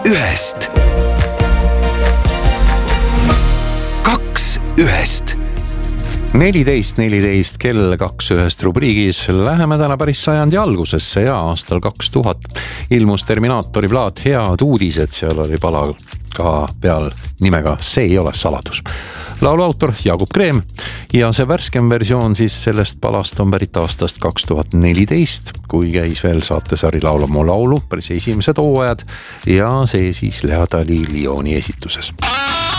ühest. Kaks ühest. 14.14 kell 2 rubriigis läheme täna päris sajandi algusesse ja aastal 2000 ilmus Terminaatori plaat Head uudised, seal oli pala ka peal nimega See ei ole saladus. Laulu autor Jaagup Kreem ja see värskem versioon siis sellest palast on pärit aastast 2014, kui käis veel saatesari Laula mu laulu, päris esimesed hooajad ja see siis Lea Dali Lyoni esituses.